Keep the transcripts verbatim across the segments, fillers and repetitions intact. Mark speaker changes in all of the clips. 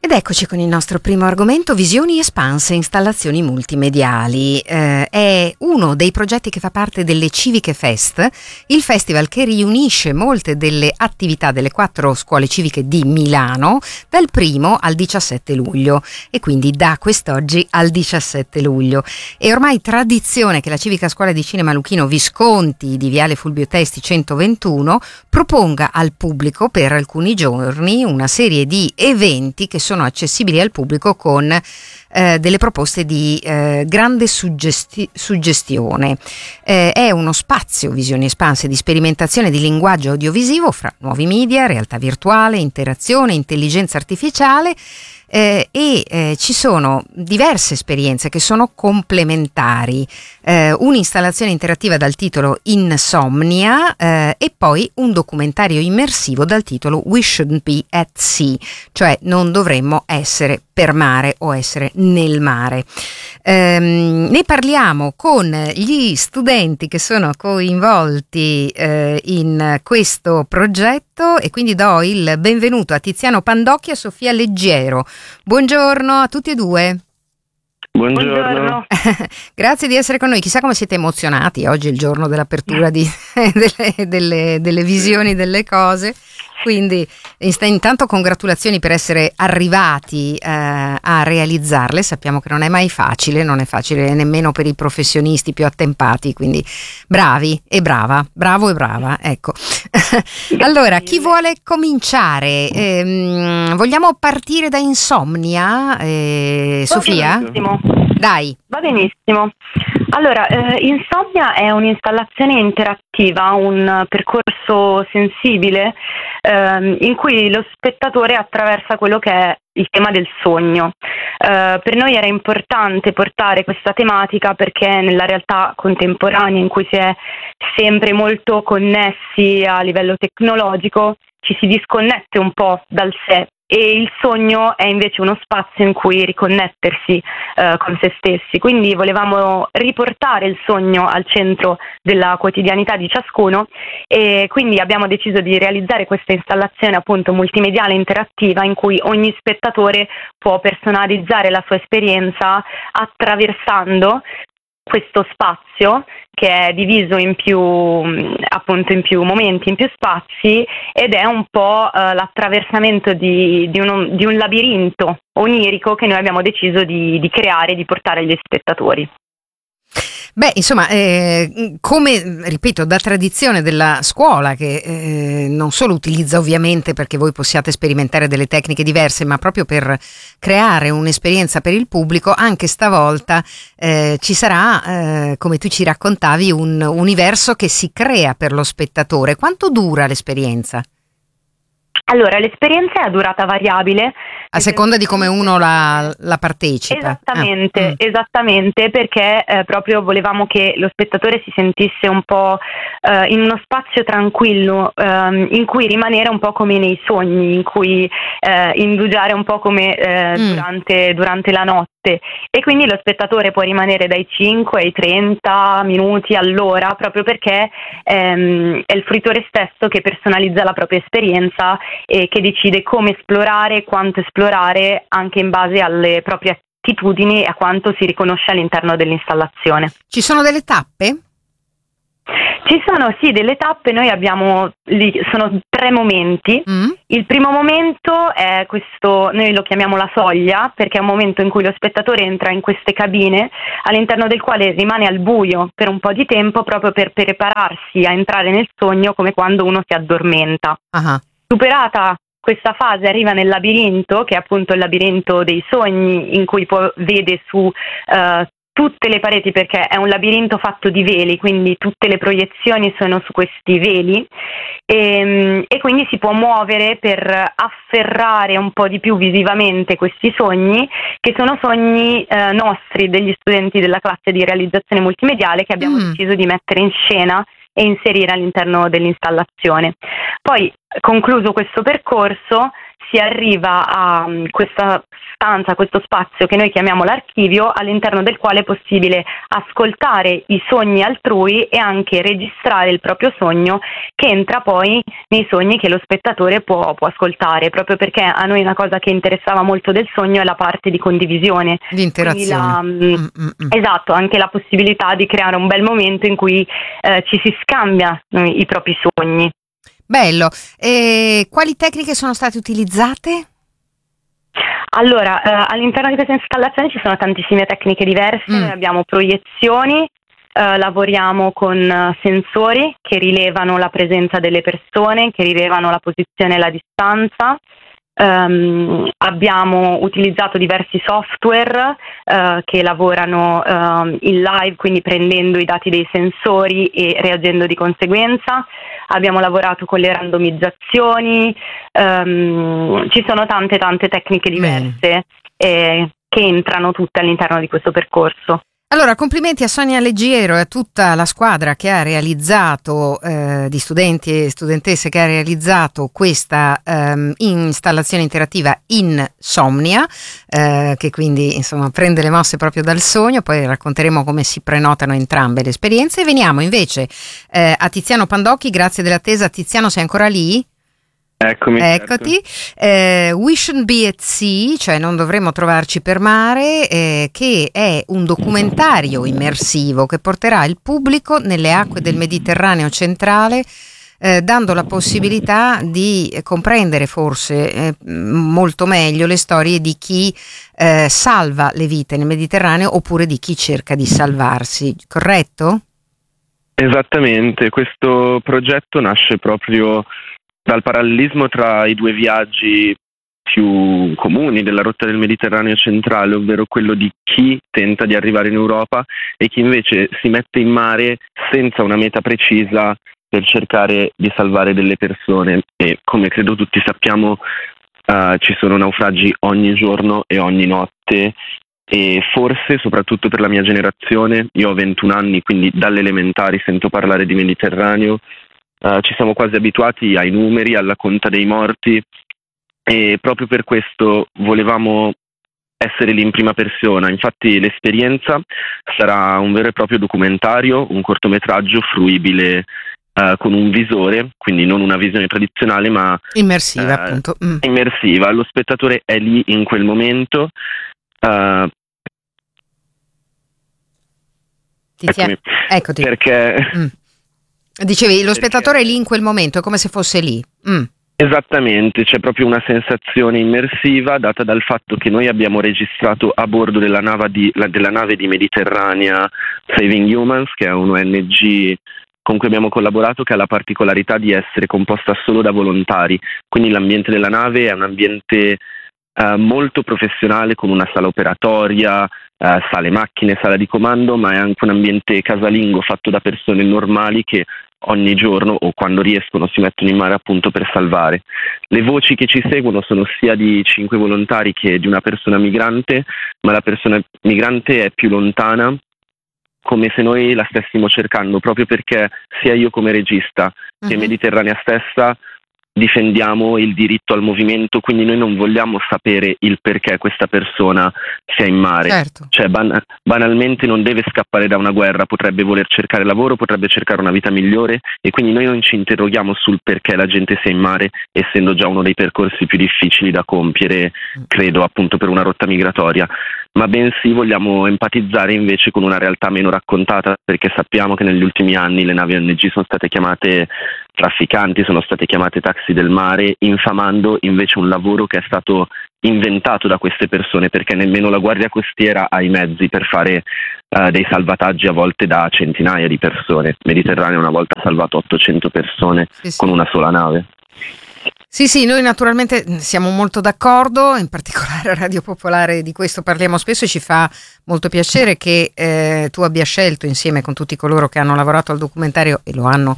Speaker 1: Ed eccoci con il nostro primo argomento: visioni espanse, installazioni multimediali. Eh, è uno dei progetti che fa parte delle Civiche Fest, il festival che riunisce molte delle attività delle quattro scuole civiche di Milano dal primo al diciassette luglio, e quindi da quest'oggi al diciassette luglio. È ormai tradizione che la Civica Scuola di Cinema Luchino Visconti di Viale Fulvio Testi centoventuno proponga al pubblico per alcuni giorni una serie di eventi che sono accessibili al pubblico con eh, delle proposte di eh, grande suggesti- suggestione. Eh, è uno spazio visioni espanse di sperimentazione di linguaggio audiovisivo fra nuovi media, realtà virtuale, interazione, intelligenza artificiale. Eh, e eh, ci sono diverse esperienze che sono complementari, eh, un'installazione interattiva dal titolo Insomnia eh, e poi un documentario immersivo dal titolo We Shouldn't Be at Sea, cioè non dovremmo essere per mare o essere nel mare. Ehm, ne parliamo con gli studenti che sono coinvolti eh, in questo progetto, e quindi do il benvenuto a Tiziano Pandocchi e a Sofia Leggiero. Buongiorno a tutti e due.
Speaker 2: Buongiorno.
Speaker 1: Grazie di essere con noi. Chissà come siete emozionati. Oggi è il giorno dell'apertura di, delle, delle, delle visioni delle cose. Quindi intanto congratulazioni per essere arrivati eh, a realizzarle. Sappiamo che non è mai facile, non è facile nemmeno per i professionisti più attempati, quindi bravi e brava, bravo e brava, ecco. Allora, chi vuole cominciare? Eh, vogliamo partire da Insomnia? Eh, Sofia?
Speaker 2: Benissimo.
Speaker 1: Dai.
Speaker 2: Va benissimo. Allora, eh, Insomnia è un'installazione interattiva, un percorso sensibile ehm, in cui lo spettatore attraversa quello che è il tema del sogno. Eh, per noi era importante portare questa tematica perché nella realtà contemporanea, in cui si è sempre molto connessi a livello tecnologico, ci si disconnette un po' dal sé. E il sogno è invece uno spazio in cui riconnettersi eh, con se stessi. Quindi volevamo riportare il sogno al centro della quotidianità di ciascuno, e quindi abbiamo deciso di realizzare questa installazione appunto multimediale interattiva in cui ogni spettatore può personalizzare la sua esperienza attraversando questo spazio che è diviso in più appunto in più momenti, in più spazi, ed è un po' eh, l'attraversamento di, di, uno, di un labirinto onirico che noi abbiamo deciso di, di creare e di portare agli spettatori.
Speaker 1: Beh, insomma, eh, come, ripeto, da tradizione della scuola, che eh, non solo utilizza ovviamente perché voi possiate sperimentare delle tecniche diverse, ma proprio per creare un'esperienza per il pubblico, anche stavolta eh, ci sarà, eh, come tu ci raccontavi, un universo che si crea per lo spettatore. Quanto dura l'esperienza?
Speaker 2: Allora, l'esperienza è a durata variabile.
Speaker 1: A seconda di come uno la, la partecipa.
Speaker 2: Esattamente,
Speaker 1: ah. mm.
Speaker 2: esattamente, perché eh, proprio volevamo che lo spettatore si sentisse un po' eh, in uno spazio tranquillo, ehm, in cui rimanere un po' come nei sogni, in cui eh, indugiare un po' come eh, mm. durante, durante la notte. E quindi lo spettatore può rimanere dai cinque ai trenta minuti all'ora, proprio perché ehm, è il fruitore stesso che personalizza la propria esperienza e che decide come esplorare, quanto esplorare, anche in base alle proprie attitudini e a quanto si riconosce all'interno dell'installazione.
Speaker 1: Ci sono delle tappe?
Speaker 2: Ci sono sì delle tappe, noi abbiamo lì, sono tre momenti. Mm. Il primo momento è questo, noi lo chiamiamo la soglia, perché è un momento in cui lo spettatore entra in queste cabine all'interno del quale rimane al buio per un po' di tempo, proprio per prepararsi a entrare nel sogno, come quando uno si addormenta. Uh-huh. Superata questa fase arriva nel labirinto, che è appunto il labirinto dei sogni, in cui può, vede su uh, tutte le pareti, perché è un labirinto fatto di veli, quindi tutte le proiezioni sono su questi veli, e, e quindi si può muovere per afferrare un po' di più visivamente questi sogni, che sono sogni eh, nostri, degli studenti della classe di realizzazione multimediale, che abbiamo mm. deciso di mettere in scena e inserire all'interno dell'installazione. Poi, concluso questo percorso, si arriva a um, questa stanza, questo spazio che noi chiamiamo l'archivio, all'interno del quale è possibile ascoltare i sogni altrui e anche registrare il proprio sogno, che entra poi nei sogni che lo spettatore può, può ascoltare, proprio perché a noi una cosa che interessava molto del sogno è la parte di condivisione,
Speaker 1: di interazione.
Speaker 2: La, mm, mm, mm. Esatto, anche la possibilità di creare un bel momento in cui eh, ci si scambia eh, i propri sogni.
Speaker 1: Bello. E quali tecniche sono state utilizzate?
Speaker 2: Allora, eh, all'interno di questa installazione ci sono tantissime tecniche diverse.
Speaker 1: Mm.
Speaker 2: Noi abbiamo proiezioni, eh, lavoriamo con uh, sensori che rilevano la presenza delle persone, che rilevano la posizione e la distanza. Um, abbiamo utilizzato diversi software uh, che lavorano uh, in live, quindi prendendo i dati dei sensori e reagendo di conseguenza. Abbiamo lavorato con le randomizzazioni, um, ci sono tante tante tecniche diverse eh, che entrano tutte all'interno di questo percorso.
Speaker 1: Allora, complimenti a Sonia Leggiero e a tutta la squadra che ha realizzato, eh, di studenti e studentesse che ha realizzato questa ehm, installazione interattiva Insomnia, eh, che quindi insomma prende le mosse proprio dal sogno. Poi racconteremo come si prenotano entrambe le esperienze. E veniamo invece eh, a Tiziano Pandocchi, grazie dell'attesa. Tiziano, sei ancora lì?
Speaker 3: Eccomi.
Speaker 1: Eccoti.
Speaker 3: Certo.
Speaker 1: eh, We Shouldn't Be at Sea, cioè non dovremmo trovarci per mare, eh, che è un documentario immersivo che porterà il pubblico nelle acque del Mediterraneo centrale, eh, dando la possibilità di comprendere forse eh, molto meglio le storie di chi eh, salva le vite nel Mediterraneo oppure di chi cerca di salvarsi, corretto?
Speaker 3: Esattamente, questo progetto nasce proprio dal parallelismo tra i due viaggi più comuni della rotta del Mediterraneo centrale, ovvero quello di chi tenta di arrivare in Europa e chi invece si mette in mare senza una meta precisa per cercare di salvare delle persone. E come credo tutti sappiamo, uh, ci sono naufragi ogni giorno e ogni notte, e forse soprattutto per la mia generazione, io ho ventuno anni, quindi dalle elementari sento parlare di Mediterraneo. Uh, ci siamo quasi abituati ai numeri, alla conta dei morti, e proprio per questo volevamo essere lì in prima persona. Infatti l'esperienza sarà un vero e proprio documentario, un cortometraggio fruibile uh, con un visore, quindi non una visione tradizionale ma
Speaker 1: immersiva,
Speaker 3: uh,
Speaker 1: appunto. Mm.
Speaker 3: Immersiva. Lo spettatore è lì in quel momento. Uh,
Speaker 1: Tiziano, eccoti.
Speaker 3: Perché...
Speaker 1: Mm. Dicevi, lo spettatore è lì in quel momento, è come se fosse lì. Mm.
Speaker 3: Esattamente, c'è proprio una sensazione immersiva data dal fatto che noi abbiamo registrato a bordo della nave di, la, della nave di Mediterranea Saving Humans, che è un O N G con cui abbiamo collaborato, che ha la particolarità di essere composta solo da volontari. Quindi l'ambiente della nave è un ambiente Uh, molto professionale, con una sala operatoria, uh, sale macchine, sala di comando, ma è anche un ambiente casalingo fatto da persone normali che ogni giorno o quando riescono si mettono in mare appunto per salvare. Le voci che ci seguono sono sia di cinque volontari che di una persona migrante, ma la persona migrante è più lontana, come se noi la stessimo cercando, proprio perché sia io come regista uh-huh. che Mediterranea stessa difendiamo il diritto al movimento, quindi noi non vogliamo sapere il perché questa persona sia in mare.
Speaker 1: Certo.
Speaker 3: Cioè ban- banalmente non deve scappare da una guerra, potrebbe voler cercare lavoro, potrebbe cercare una vita migliore, e quindi noi non ci interroghiamo sul perché la gente sia in mare, essendo già uno dei percorsi più difficili da compiere, credo, appunto per una rotta migratoria, ma bensì vogliamo empatizzare invece con una realtà meno raccontata, perché sappiamo che negli ultimi anni le navi O N G sono state chiamate trafficanti, sono state chiamate taxi del mare, infamando invece un lavoro che è stato inventato da queste persone, perché nemmeno la Guardia Costiera ha i mezzi per fare uh, dei salvataggi a volte da centinaia di persone. Il Mediterraneo una volta ha salvato ottocento persone sì, sì. con una sola nave.
Speaker 1: Sì, sì, noi naturalmente siamo molto d'accordo, in particolare a Radio Popolare di questo parliamo spesso e ci fa molto piacere che eh, tu abbia scelto, insieme con tutti coloro che hanno lavorato al documentario e lo hanno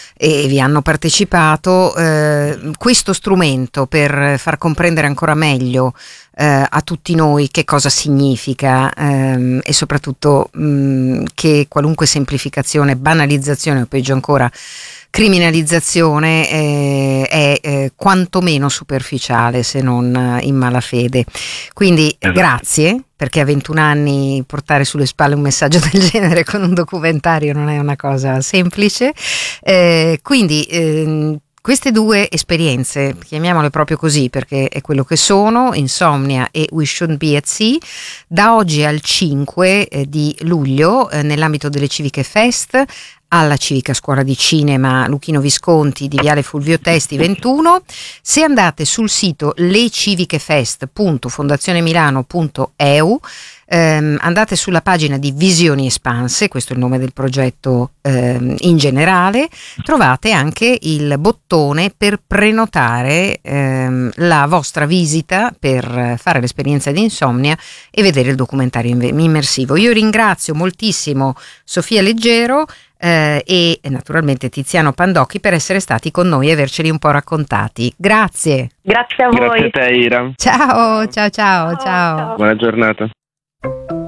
Speaker 1: e vi hanno partecipato, eh, questo strumento per far comprendere ancora meglio eh, a tutti noi che cosa significa ehm, e soprattutto mh, che qualunque semplificazione, banalizzazione o peggio ancora criminalizzazione eh, è eh, quantomeno superficiale, se non in malafede. Quindi
Speaker 3: Esatto.
Speaker 1: grazie, perché a ventuno anni portare sulle spalle un messaggio del genere con un documentario non è una cosa semplice. Eh, quindi eh, queste due esperienze, chiamiamole proprio così perché è quello che sono, Insomnia e We Shouldn't Be at Sea, da oggi al cinque eh, di luglio eh, nell'ambito delle Civiche Fest alla Civica Scuola di Cinema Luchino Visconti di Viale Fulvio Testi ventuno. Se andate sul sito lecivichefest punto fondazionemilano punto e u, ehm, andate sulla pagina di Visioni Espanse, questo è il nome del progetto ehm, in generale, trovate anche il bottone per prenotare ehm, la vostra visita per fare l'esperienza di Insomnia e vedere il documentario immersivo. Io ringrazio moltissimo Sofia Leggero Eh, e naturalmente Tiziano Pandocchi per essere stati con noi e averceli un po' raccontati. Grazie.
Speaker 2: Grazie a voi.
Speaker 3: Grazie a te, Ira.
Speaker 1: Ciao, ciao, ciao, ciao.
Speaker 2: Ciao, ciao.
Speaker 3: Buona giornata.